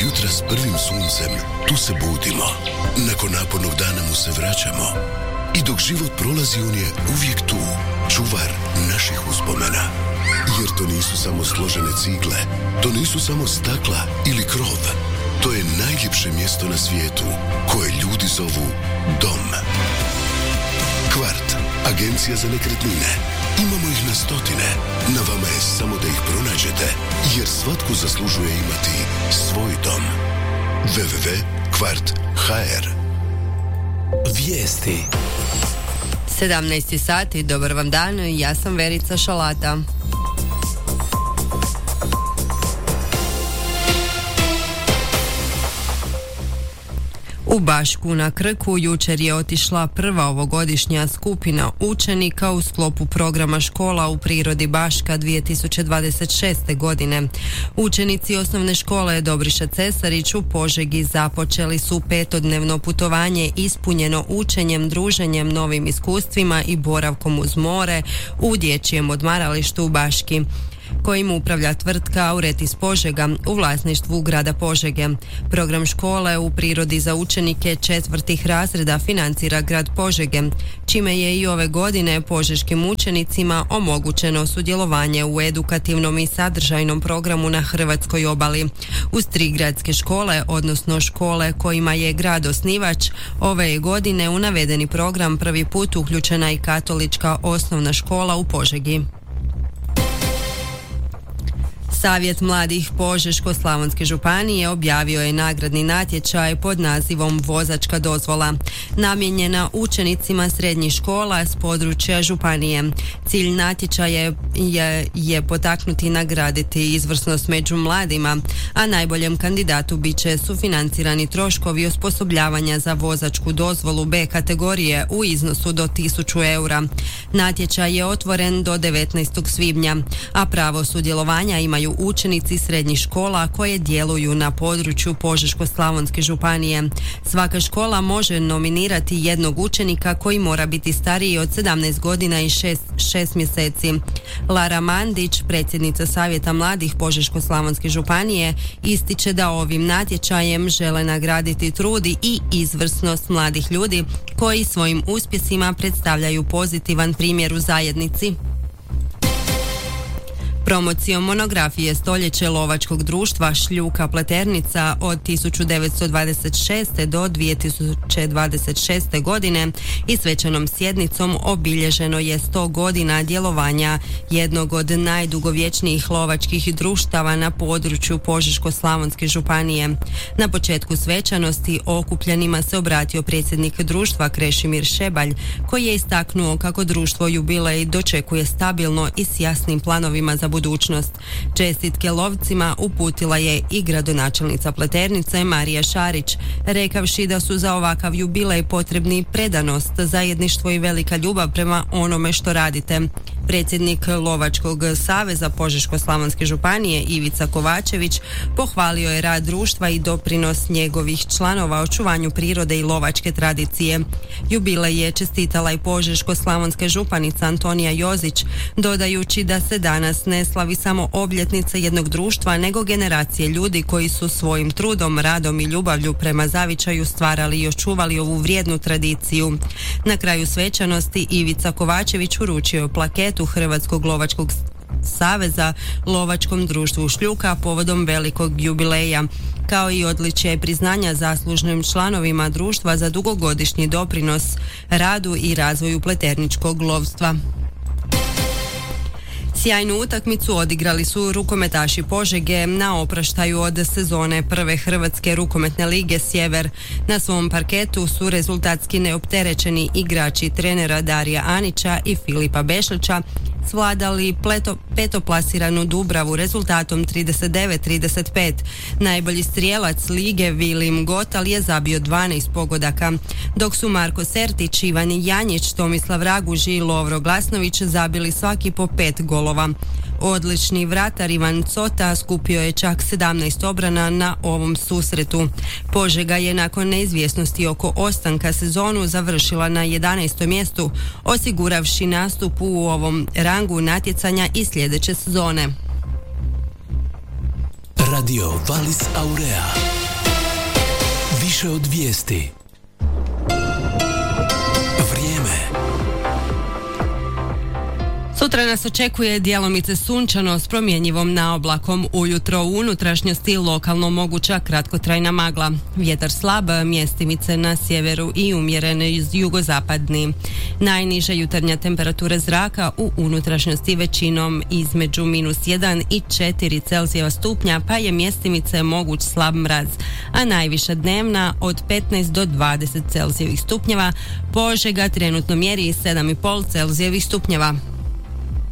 jutra s prvim suncem, tu se budimo. Nakon napornog dana mu se vraćamo. I dok život prolazi, on je uvijek tu, čuvar naših uspomena. Jer to nisu samo složene cigle, to nisu samo stakla ili krov. To je najljepše mjesto na svijetu, koje ljudi zovu dom. Kvart, agencija za nekretnine. Imamo ih na stotine. Na vama je samo da ih pronađete, jer svatko zaslužuje imati svoj dom. www.kvart.hr. Vijesti. 17 sati, dobar vam dan, ja sam Verica Šalata. U Bašku na Krku jučer je otišla prva ovogodišnja skupina učenika u sklopu programa Škola u prirodi Baška 2026. godine. Učenici osnovne škole Dobriša Cesarić u Požegi započeli su 5-dnevno putovanje ispunjeno učenjem, druženjem, novim iskustvima i boravkom uz more u dječjem odmaralištu u Baški, kojim upravlja tvrtka Auretis Požega u vlasništvu grada Požege. Program škole u prirodi za učenike 4. razreda financira grad Požege, čime je i ove godine požeškim učenicima omogućeno sudjelovanje u edukativnom i sadržajnom programu na hrvatskoj obali. Uz 3 gradske škole, odnosno škole kojima je grad osnivač, ove je godine u navedeni program prvi put uključena i katolička osnovna škola u Požegi. Savjet mladih Požeško-slavonske županije objavio je nagradni natječaj pod nazivom Vozačka dozvola, namijenjena učenicima srednjih škola s područja županije. Cilj natječaja je potaknuti i nagraditi izvrsnost među mladima, a najboljem kandidatu bit će sufinancirani troškovi osposobljavanja za vozačku dozvolu B kategorije u iznosu do 1000 eura. Natječaj je otvoren do 19. svibnja, a pravo sudjelovanja imaju učenici srednjih škola koje djeluju na području Požeško-slavonske županije. Svaka škola može nominirati jednog učenika koji mora biti stariji od 17 godina i 6 mjeseci. Lara Mandić, predsjednica Savjeta mladih Požeško-slavonske županije, ističe da ovim natječajem žele nagraditi trud i izvrsnost mladih ljudi koji svojim uspjesima predstavljaju pozitivan primjer u zajednici. Promocijom monografije Stoljeće lovačkog društva Šljuka Pleternica od 1926. do 2026. godine i svečanom sjednicom obilježeno je 100 godina djelovanja jednog od najdugovječnijih lovačkih društava na području Požeško-slavonske županije. Na početku svečanosti okupljenima se obratio predsjednik društva Krešimir Šebalj, koji je istaknuo kako društvo jubilej dočekuje stabilno i s jasnim planovima za budućnost. Čestitke lovcima uputila je i gradonačelnica Pleternice Marija Šarić, rekavši da su za ovakav jubilej potrebni predanost, zajedništvo i velika ljubav prema onome što radite. Predsjednik Lovačkog saveza Požeško-slavonske županije Ivica Kovačević pohvalio je rad društva i doprinos njegovih članova očuvanju prirode i lovačke tradicije. Jubilej je čestitala i Požeško-slavonska županica Antonija Jozić, dodajući da se danas ne slavi samo obljetnica jednog društva, nego generacije ljudi koji su svojim trudom, radom i ljubavlju prema zavičaju stvarali i očuvali ovu vrijednu tradiciju. Na kraju svečanosti Ivica Kovačević uručio plaketu Hrvatskog lovačkog saveza lovačkom društvu Šljuka povodom velikog jubileja, kao i odličje priznanja zaslužnim članovima društva za dugogodišnji doprinos radu i razvoju pleterničkog lovstva. Sjajnu utakmicu odigrali su rukometaši Požege na opraštaju od sezone prve Hrvatske rukometne lige Sjever. Na svom parketu su rezultatski neopterećeni igrači trenera Darija Anića i Filipa Bešlića svladali petoplasiranu Dubravu rezultatom 39-35. Najbolji strijelac lige Vilim Gotal je zabio 12 pogodaka, dok su Marko Sertić, Ivan Janjić, Tomislav Raguž i Lovro Glasnović zabili svaki po 5 golova. Odlični vratar Ivan Cota skupio je čak 17 obrana na ovom susretu. Požega je nakon neizvjesnosti oko ostanka sezonu završila na 11. mjestu, osiguravši nastup u ovom rangu natjecanja i sljedeće sezone. Radio Valis Aurea. Više od vijesti. Vrijeme. Sutra nas očekuje djelomice sunčano s promjenjivom naoblakom. Ujutro u unutrašnjosti lokalno moguća kratkotrajna magla. Vjetar slab, mjestimice na sjeveru i umjerene iz jugozapadni. Najniža jutarnja temperatura zraka u unutrašnjosti većinom između -1 i 4 Celzijeva stupnja, pa je mjestimice moguć slab mraz, a najviša dnevna od 15 do 20 Celzijevih stupnjeva. Požega trenutno mjeri 7,5 Celzijevih stupnjeva.